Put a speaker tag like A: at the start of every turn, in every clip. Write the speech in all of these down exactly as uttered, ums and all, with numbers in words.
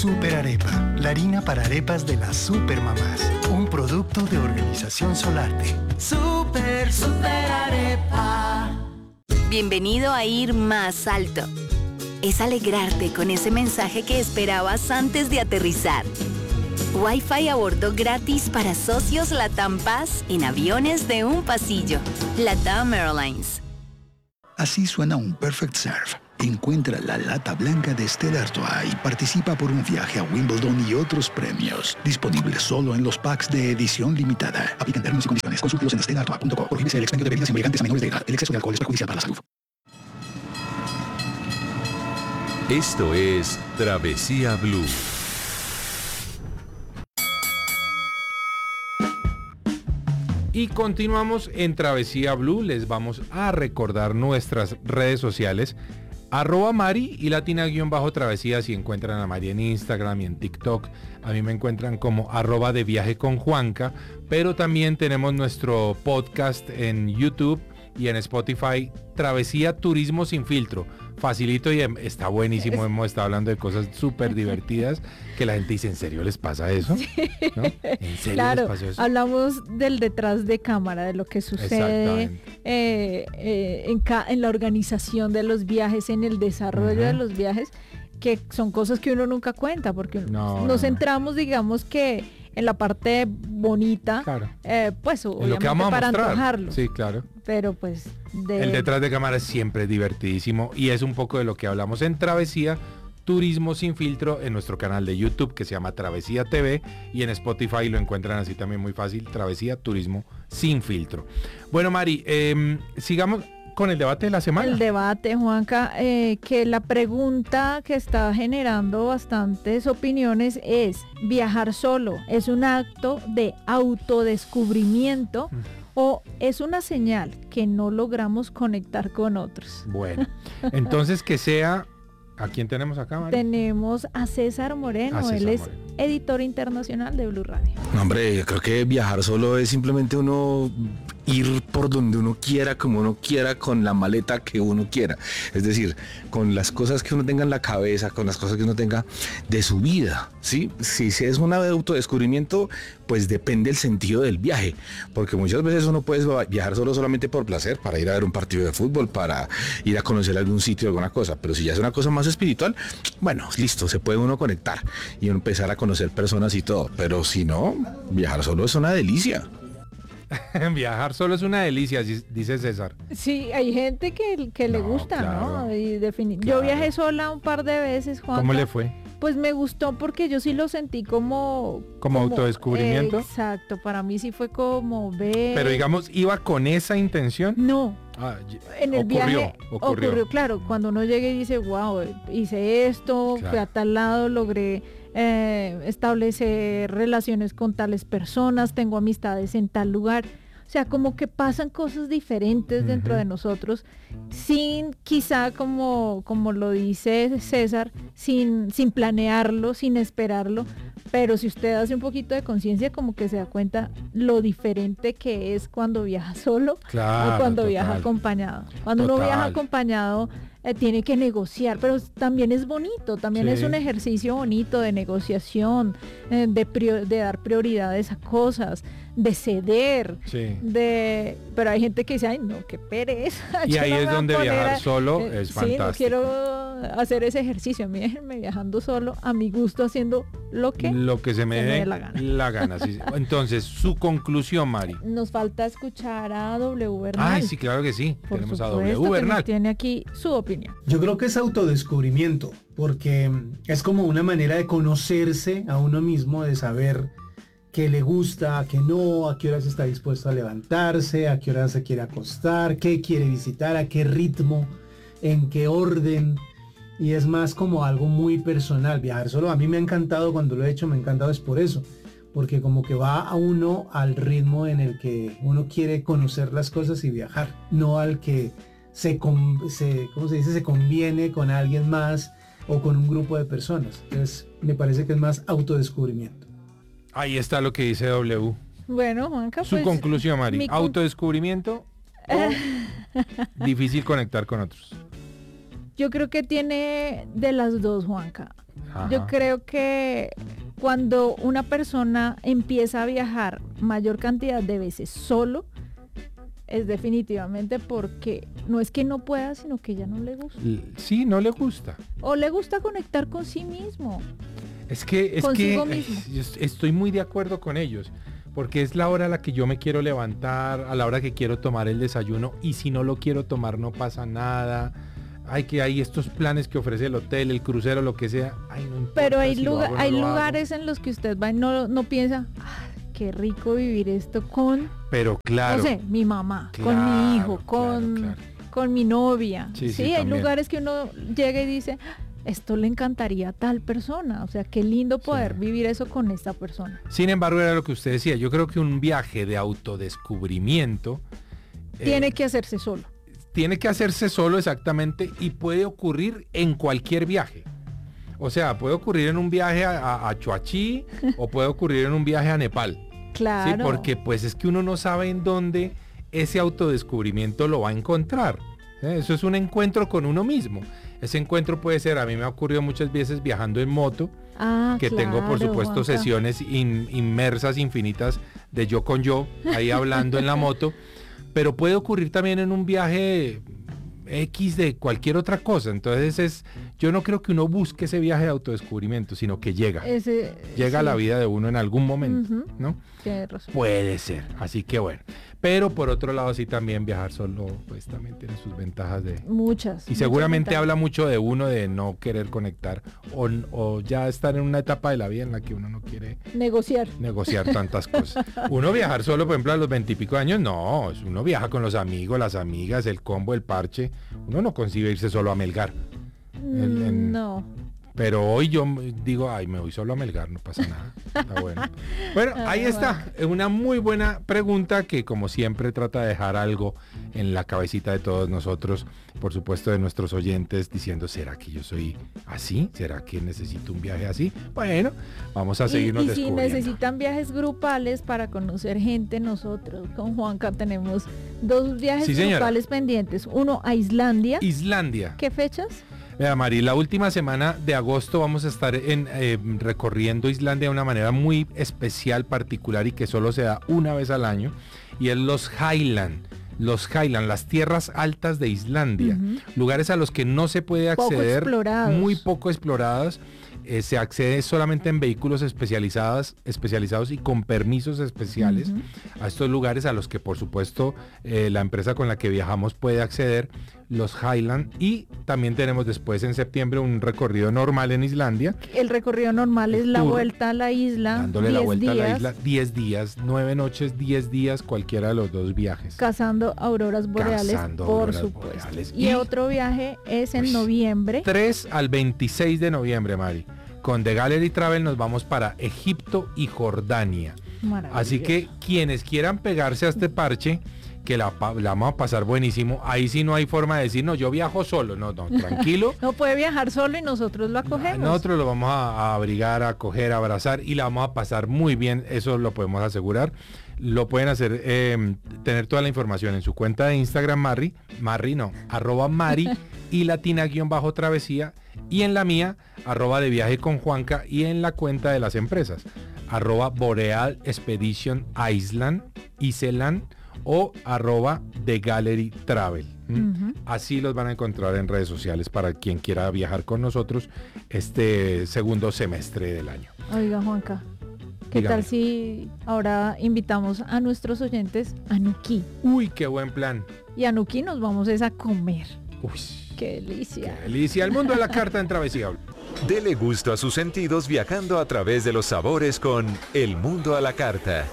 A: Super Arepa, la harina para arepas de las supermamás. Un producto de Organización Solarte.
B: Super, super arepa.
C: Bienvenido a Ir Más Alto. Es alegrarte con ese mensaje que esperabas antes de aterrizar. Wi-Fi a bordo gratis para socios LATAM Paz en aviones de un pasillo. LATAM Airlines.
D: Así suena un Perfect Serve. Encuentra la lata blanca de Stella Artois y participa por un viaje a Wimbledon y otros premios. Disponible solo en los packs de edición limitada. Aplican términos y condiciones. Consúltelos en stella artois punto com. Prohíbese el expendio de bebidas embriagantes a menores de edad. El exceso de alcohol es perjudicial para la salud.
E: Esto es Travesía Blue.
F: Y continuamos en Travesía Blue. Les vamos a recordar nuestras redes sociales. Arroba Mari y Latina guión bajo Travesía. Si encuentran a Mari en Instagram y en TikTok, a mí me encuentran como arroba de viaje con Juanca. Pero también tenemos nuestro podcast en YouTube y en Spotify, Travesía Turismo Sin Filtro. Facilito y está buenísimo. Hemos estado hablando de cosas súper divertidas que la gente dice, ¿en serio les pasa eso?
G: Sí.
F: ¿No? ¿En serio
G: claro,
F: les pasa eso?
G: Hablamos del detrás de cámara, de lo que sucede eh, eh, en, ca- en la organización de los viajes, en el desarrollo uh-huh. de los viajes, que son cosas que uno nunca cuenta, porque
F: no,
G: nos
F: no,
G: centramos, digamos que en la parte bonita,
F: claro.
G: eh, pues
F: en
G: obviamente
F: lo que vamos
G: para
F: a mostrar.
G: antojarlo.
F: Sí, claro.
G: Pero pues de...
F: el detrás de cámara es siempre divertidísimo y es un poco de lo que hablamos en Travesía Turismo Sin Filtro en nuestro canal de YouTube que se llama Travesía T V y en Spotify lo encuentran así también muy fácil, Travesía Turismo Sin Filtro. Bueno, Mari, eh, sigamos con el debate de la semana.
G: El debate, Juanca, eh, que la pregunta que está generando bastantes opiniones es, ¿viajar solo es un acto de autodescubrimiento mm. o es una señal que no logramos conectar con otros?
F: Bueno, entonces que sea... ¿A quién tenemos acá, Mari?
G: Tenemos a César Moreno, a César él es Moreno. Editor internacional de Blue Radio.
H: No, hombre, yo creo que viajar solo es simplemente uno ir por donde uno quiera, como uno quiera, con la maleta que uno quiera. Es decir, con las cosas que uno tenga en la cabeza, con las cosas que uno tenga de su vida, ¿sí? Si es un autodescubrimiento, pues depende el sentido del viaje, porque muchas veces uno puede viajar solo solamente por placer, para ir a ver un partido de fútbol, para ir a conocer algún sitio, alguna cosa, pero si ya es una cosa más espiritual, bueno, listo, se puede uno conectar y empezar a conocer personas y todo, pero si no, viajar solo es una delicia.
F: Viajar solo es una delicia, dice César.
G: Sí, hay gente que, que no, le gusta, claro, ¿no? Y defini- claro. Yo viajé sola un par de veces, Juan.
F: ¿Cómo le fue?
G: Pues me gustó porque yo sí lo sentí como...
F: ¿Como, como autodescubrimiento?
G: Eh, exacto, para mí sí fue como ver...
F: Pero digamos, ¿iba con esa intención?
G: No.
F: Ah,
G: en el
F: ocurrió,
G: viaje
F: ocurrió.
G: ocurrió, claro, cuando uno llega y dice, wow, hice esto, claro. fui a tal lado, logré eh, establecer relaciones con tales personas, tengo amistades en tal lugar. O sea, como que pasan cosas diferentes dentro uh-huh. de nosotros, sin quizá, como, como lo dice César, sin, sin planearlo, sin esperarlo, pero si usted hace un poquito de conciencia, como que se da cuenta lo diferente que es cuando viaja solo
F: claro,
G: o cuando
F: total.
G: viaja acompañado. Cuando total. uno viaja acompañado, eh, tiene que negociar, pero también es bonito, también sí. es un ejercicio bonito de negociación, eh, de, prior, de dar prioridades a cosas, de ceder,
F: sí.
G: de pero hay gente que dice, ay no, qué pereza.
F: Y ahí
G: no
F: es donde viajar a... solo
G: eh,
F: es
G: sí,
F: fantástico.
G: No quiero hacer ese ejercicio, a mí déjenme viajando solo, a mi gusto, haciendo lo que,
F: lo que se me, se dé, me dé la gana. La gana sí. Entonces, su conclusión, Mari.
G: Nos falta escuchar a W Bernal.
F: Ay, sí, claro que sí.
G: Por
F: Tenemos
G: supuesto,
F: a W Bernal.
G: Tiene aquí su opinión.
I: Yo creo que es autodescubrimiento, porque es como una manera de conocerse a uno mismo, de saber qué le gusta, a qué no, a qué horas está dispuesto a levantarse, a qué horas se quiere acostar, qué quiere visitar, a qué ritmo, en qué orden. Y es más como algo muy personal. Viajar solo a mí me ha encantado, cuando lo he hecho me ha encantado, es por eso, porque como que va a uno al ritmo en el que uno quiere conocer las cosas y viajar, no al que se, con, se ¿cómo se dice? Se conviene con alguien más o con un grupo de personas. Entonces me parece que es más autodescubrimiento.
F: Ahí está lo que dice W.
G: Bueno, Juanca,
F: su
G: pues,
F: conclusión, Mari. Con... Autodescubrimiento o difícil conectar con otros.
G: Yo creo que tiene de las dos, Juanca.
F: Ajá.
G: Yo creo que cuando una persona empieza a viajar mayor cantidad de veces solo, es definitivamente porque no es que no pueda, sino que ya no le gusta.
F: Sí, no le gusta.
G: O le gusta conectar con sí mismo.
F: Es que, es
G: Consigo
F: que
G: mismo.
F: yo estoy muy de acuerdo con ellos, porque es la hora a la que yo me quiero levantar, a la hora que quiero tomar el desayuno, y si no lo quiero tomar no pasa nada. Hay que hay estos planes que ofrece el hotel, el crucero, lo que sea. Ay, no importa.
G: Pero hay,
F: si lo
G: lugar,
F: hago o no
G: hay
F: lo hago.
G: lugares en los que usted va y no, no piensa, "Ah, qué rico vivir esto con,
F: Pero claro.
G: no sé, mi mamá,
F: Claro,
G: con mi hijo, con,
F: claro, claro.
G: con mi novia".
F: Sí,
G: Sí,
F: sí,
G: hay
F: también.
G: lugares que uno llega y dice, esto le encantaría a tal persona. O sea, qué lindo poder
F: Sí.
G: vivir eso con esta persona.
F: Sin embargo, era lo que usted decía. Yo creo que un viaje de autodescubrimiento eh,
G: Tiene que hacerse solo.
F: tiene que hacerse solo exactamente y puede ocurrir en cualquier viaje. O sea, puede ocurrir en un viaje a, a, a Chuachi o puede ocurrir en un viaje a Nepal.
G: Claro.
F: Sí, porque pues es que uno no sabe en dónde ese autodescubrimiento lo va a encontrar. ¿Eh? Eso es un encuentro con uno mismo. Ese encuentro puede ser, a mí me ha ocurrido muchas veces viajando en moto,
G: Ah,
F: que tengo por
G: claro,
F: supuesto
G: Juanca.
F: sesiones in- inmersas, infinitas, de yo con yo, ahí hablando en la moto, pero puede ocurrir también en un viaje X de cualquier otra cosa. Entonces es, yo no creo que uno busque ese viaje de autodescubrimiento, sino que llega.
G: Ese,
F: Llega a
G: sí,
F: la vida de uno en algún momento,
G: Ujú.
F: ¿no?
G: tiene razón.
F: Puede ser, así que bueno. Pero por otro lado sí también viajar solo pues también tiene sus ventajas de...
G: Muchas.
F: Y seguramente
G: muchas
F: habla mucho de uno de no querer conectar o, o ya estar en una etapa de la vida en la que uno no quiere
G: ventajas. Negociar.
F: negociar tantas cosas. Uno viajar solo, por ejemplo, a los veintipico años, no, uno viaja con los amigos, las amigas, el combo, el parche. Uno no concibe irse solo a Melgar. El- en-
G: Mm, No.
F: Pero hoy yo m- digo, ay, me voy solo a Melgar, no pasa nada. Está bueno. Bueno, ahí
G: Ah,
F: está. Es una muy buena pregunta que como siempre trata de dejar algo en la cabecita de todos nosotros, por supuesto de nuestros oyentes, diciendo, ¿será que yo soy así? ¿Será que necesito un viaje así? Bueno, vamos a
G: Y,
F: seguirnos
G: y si
F: descubriendo.
G: necesitan viajes grupales para conocer gente, nosotros con Juanca tenemos dos viajes
F: Sí, señora.
G: grupales pendientes. Uno a Islandia.
F: Islandia.
G: ¿Qué fechas?
F: Vea, Mari, la última semana de agosto vamos a estar en, eh, recorriendo Islandia de una manera muy especial, particular y que solo se da una vez al año. Y es los Highland. Los Highland, las tierras altas de Islandia.
G: Ujú.
F: Lugares a los que no se puede
G: Poco
F: acceder.
G: explorados.
F: Muy poco exploradas. Eh, se accede solamente en vehículos especializados, especializados y con permisos especiales
G: Ujú.
F: a estos lugares a los que por supuesto eh, la empresa con la que viajamos puede acceder, los Highland, y también tenemos después en septiembre un recorrido normal en Islandia,
G: El recorrido normal es la
F: tour,
G: vuelta a la isla.
F: dándole la
G: diez
F: vuelta a la
G: días,
F: isla, diez días, nueve noches, diez días, cualquiera de los dos viajes.
G: Cazando auroras boreales,
F: Cazando
G: por
F: auroras
G: supuesto.
F: boreales.
G: Y,
F: Y-
G: otro viaje es en
F: Uy,
G: noviembre.
F: tres al veintiséis de noviembre, Mari. Con The Gallery Travel nos vamos para Egipto y Jordania.
G: Maravilloso.
F: Así que quienes quieran pegarse a este parche, que la, pa- la vamos a pasar buenísimo, ahí sí no hay forma de decir, no, yo viajo solo, no, no, tranquilo.
G: No puede viajar solo y nosotros lo acogemos.
F: Nosotros lo vamos a, a abrigar, a acoger, a abrazar y la vamos a pasar muy bien, eso lo podemos asegurar. Lo pueden hacer, eh, tener toda la información en su cuenta de Instagram, Marri, Marri no, arroba Mari y latina guión bajo travesía, y en la mía, arroba de viaje con Juanca, y en la cuenta de las empresas, arroba Boreal Expedition Island, Iceland, o arroba The Gallery Travel. ¿Mm?
G: Ujú.
F: Así los van a encontrar en redes sociales para quien quiera viajar con nosotros este segundo semestre del año.
G: Oiga, Juanca, ¿qué
F: Dígame.
G: tal si ahora invitamos a nuestros oyentes a Nuquí?
F: Uy, qué buen plan.
G: Y a Nuquí nos vamos es a comer.
F: Uy,
G: ¡Qué delicia!
F: qué delicia. El mundo de la carta en Travesía Blue.
E: Dele gusto a sus sentidos viajando a través de los sabores con El Mundo a la Carta.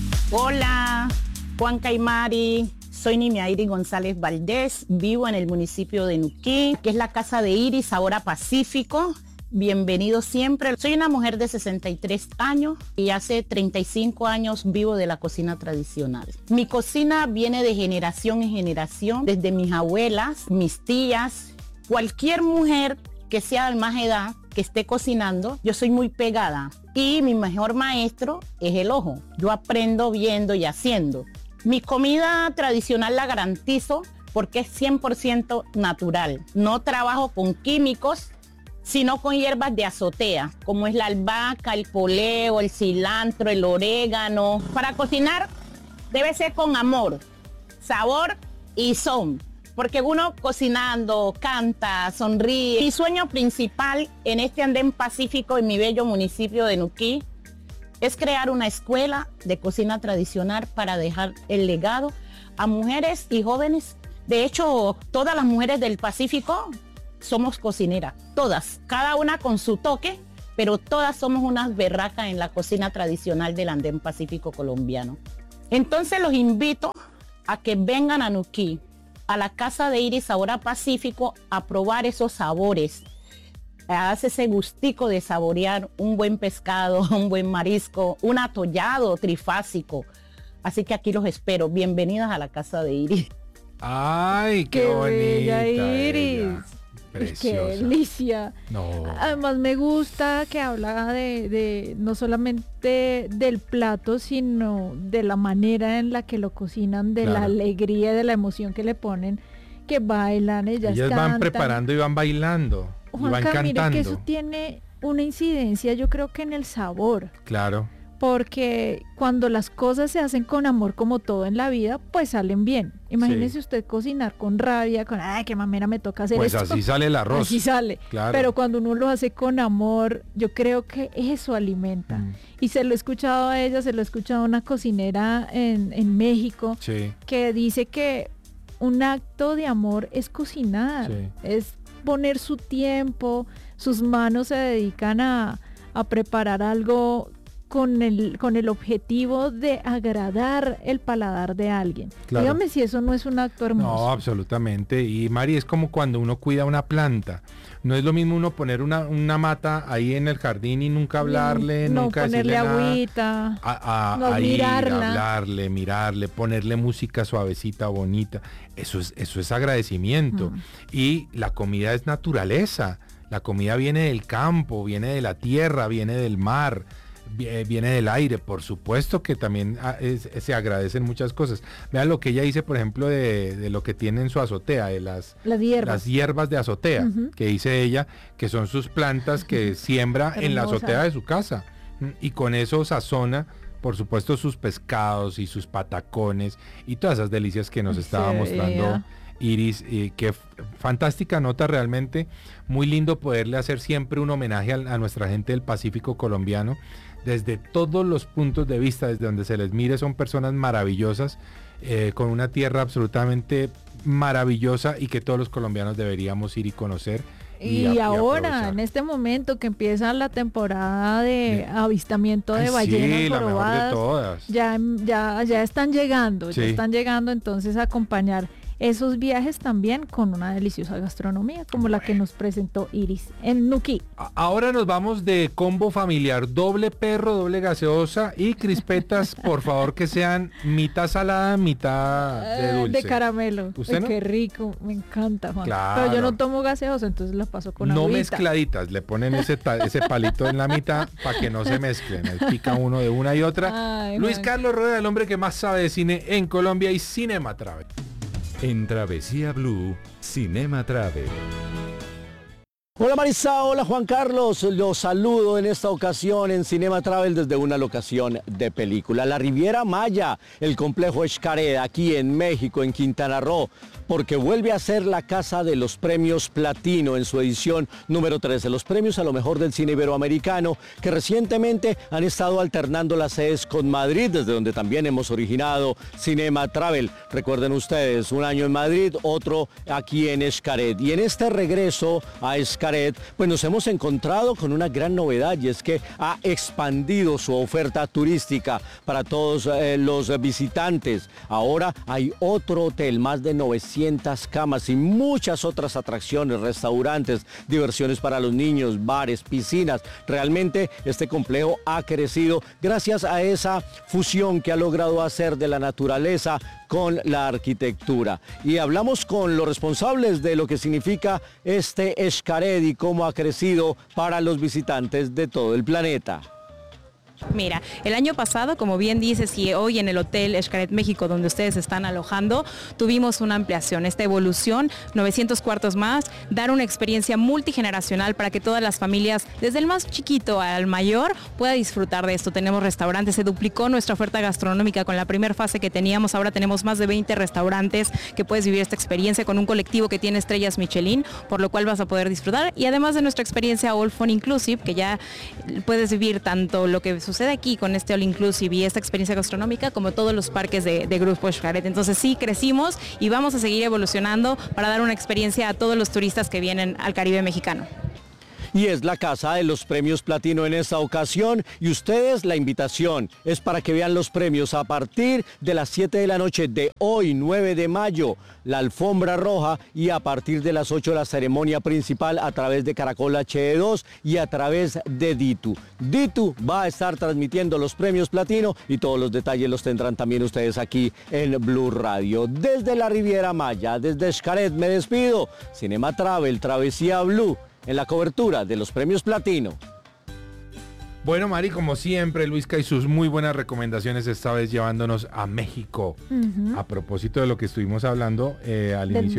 J: Hola, Juanca y Mari. Soy Nimiairi González Valdés, vivo en el municipio de Nuquí, que es la casa de Iris, Sabor a Pacífico. Bienvenido siempre. Soy una mujer de sesenta y tres años y hace treinta y cinco años vivo de la cocina tradicional. Mi cocina viene de generación en generación, desde mis abuelas, mis tías, cualquier mujer que sea de más edad que esté cocinando, yo soy muy pegada. Y mi mejor maestro es el ojo. Yo aprendo viendo y haciendo. Mi comida tradicional la garantizo porque es cien por ciento natural. No trabajo con químicos sino con hierbas de azotea, como es la albahaca, el poleo, el cilantro, el orégano. Para cocinar debe ser con amor, sabor y son, porque uno cocinando, canta, sonríe. Mi sueño principal en este andén pacífico en mi bello municipio de Nuquí es crear una escuela de cocina tradicional para dejar el legado a mujeres y jóvenes. De hecho, todas las mujeres del Pacífico somos cocineras, todas, cada una con su toque, pero todas somos unas berracas en la cocina tradicional del andén pacífico colombiano. Entonces los invito a que vengan a Nuquí, a la casa de Iris Sabor Pacífico, a probar esos sabores, a darse ese gustico de saborear un buen pescado, un buen marisco, un atollado trifásico. Así que aquí los espero. Bienvenidas a la casa de Iris.
F: Ay, qué,
G: qué
F: bonita
G: bella Iris.
F: ella. Preciosa.
G: Qué delicia.
F: No.
G: Además me gusta que habla de, de no solamente del plato, sino de la manera en la que lo cocinan, de
F: Claro.
G: la alegría, de la emoción que le ponen, que bailan, ellas,
F: Ellas
G: cantan.
F: van preparando y van bailando. Y van
G: Juanca, mire
F: cantando.
G: que eso tiene una incidencia, yo creo que en el sabor.
F: Claro.
G: Porque cuando las cosas se hacen con amor, como todo en la vida, pues salen bien. Imagínese
F: Sí.
G: usted cocinar con rabia, con, ay, qué mamera me toca hacer
F: Pues
G: esto.
F: así sale el arroz.
G: Así sale.
F: Claro.
G: Pero cuando uno lo hace con amor, yo creo que eso alimenta.
F: Mm.
G: Y se lo he escuchado a ella, se lo he escuchado a una cocinera en, en México,
F: Sí.
G: que dice que un acto de amor es cocinar,
F: Sí.
G: es poner su tiempo, sus manos se dedican a, a preparar algo con el, con el objetivo de agradar el paladar de alguien.
F: Claro.
G: Dígame si eso no es un acto hermoso.
F: No, absolutamente. Y Mari, es como cuando uno cuida una planta. No es lo mismo uno poner una, una mata ahí en el jardín y nunca hablarle,
G: no
F: nunca
G: ponerle
F: decirle nada.
G: agüita,
F: A, a,
G: no
F: a ir,
G: mirarla.
F: hablarle, mirarle, ponerle música suavecita, bonita. Eso es, eso es agradecimiento.
G: Mm.
F: Y la comida es naturaleza. La comida viene del campo, viene de la tierra, viene del mar, vi- viene del aire. Por supuesto que también ah, es- se agradecen muchas cosas. Vean lo que ella dice, por ejemplo, de, de lo que tiene en su azotea, de las,
G: las hierbas.
F: las hierbas de azotea,
G: Ujú.
F: que dice ella, que son sus plantas que siembra en la
G: Hermosa.
F: azotea de su casa. Y con eso sazona, por supuesto, sus pescados y sus patacones y todas esas delicias que nos estaba
G: Sí,
F: mostrando
G: ya.
F: Iris. Y qué f- fantástica nota realmente. Muy lindo poderle hacer siempre un homenaje a, a nuestra gente del Pacífico colombiano. Desde todos los puntos de vista, desde donde se les mire, son personas maravillosas, eh, con una tierra absolutamente maravillosa y que todos los colombianos deberíamos ir y conocer.
G: Y,
F: a- y
G: ahora,
F: aprovechar.
G: en este momento que empieza la temporada de
F: De-
G: avistamiento de
F: Ay,
G: ballenas
F: sí, la mejor de
G: jorobadas,
F: todas.
G: ya, ya, ya están llegando, ya
F: Sí.
G: están llegando, entonces a acompañar esos viajes también con una deliciosa gastronomía como la que nos presentó Iris en Nuquí.
F: A- Ahora nos vamos de combo familiar, doble perro, doble gaseosa y crispetas, por favor, que sean mitad salada, mitad de
G: Eh,
F: dulce.
G: de caramelo.
F: ¿Usted
G: Ay,
F: no?
G: qué rico, me encanta, Juan.
F: Claro.
G: Pero yo no tomo gaseosa, entonces la paso con
F: No
G: agüita.
F: mezcladitas, le ponen ese, ta- ese palito en la mitad para que no se mezclen. Ahí pica uno de una y otra.
G: Ay,
F: Luis
G: Juan.
F: Carlos Rueda, el hombre que más sabe de cine en Colombia y Cinema Travel.
E: En Travesía Blue, Cinema Travel.
K: Hola Marisa, hola Juan Carlos, los saludo en esta ocasión en Cinema Travel desde una locación de película, la Riviera Maya, el complejo Xcaret, aquí en México, en Quintana Roo, porque vuelve a ser la casa de los premios Platino en su edición número trece, los premios a lo mejor del cine iberoamericano, que recientemente han estado alternando las sedes con Madrid, desde donde también hemos originado Cinema Travel. Recuerden ustedes, un año en Madrid, otro aquí en Xcaret. Y en este regreso a Xcaret, pues nos hemos encontrado con una gran novedad, y es que ha expandido su oferta turística para todos eh, los visitantes. Ahora hay otro hotel, más de novecientas camas y muchas otras atracciones, restaurantes, diversiones para los niños, bares, piscinas. Realmente este complejo ha crecido gracias a esa fusión que ha logrado hacer de la naturaleza con la arquitectura. Y hablamos con los responsables de lo que significa este Xcaret y cómo ha crecido para los visitantes de todo el planeta.
L: Mira, el año pasado, como bien dices, y hoy en el Hotel Xcaret México, donde ustedes están alojando, tuvimos una ampliación, esta evolución, novecientos cuartos más, dar una experiencia multigeneracional para que todas las familias, desde el más chiquito al mayor, pueda disfrutar de esto. Tenemos restaurantes, se duplicó nuestra oferta gastronómica con la primera fase que teníamos, ahora tenemos más de veinte restaurantes que puedes vivir esta experiencia con un colectivo que tiene estrellas Michelin, por lo cual vas a poder disfrutar, y además de nuestra experiencia All Fun Inclusive, que ya puedes vivir tanto lo que sucede aquí con este All Inclusive y esta experiencia gastronómica como todos los parques de, de Grupo Xcaret. Entonces sí, crecimos y vamos a seguir evolucionando para dar una experiencia a todos los turistas que vienen al Caribe mexicano.
K: Y es la casa de los premios platino en esta ocasión, y ustedes, la invitación es para que vean los premios a partir de las siete de la noche de hoy, nueve de mayo, la alfombra roja, y a partir de las ocho la ceremonia principal a través de Caracol H D dos y a través de Ditu. Ditu va a estar transmitiendo los premios platino y todos los detalles los tendrán también ustedes aquí en Blue Radio. Desde la Riviera Maya, desde Xcaret me despido. Cinema Travel, Travesía Blue, en la cobertura de los premios platino.
F: Bueno, Mari, como siempre, Luisca y sus muy buenas recomendaciones, esta vez llevándonos a México. Uh-huh. A propósito de lo que estuvimos hablando eh, al Del... inicio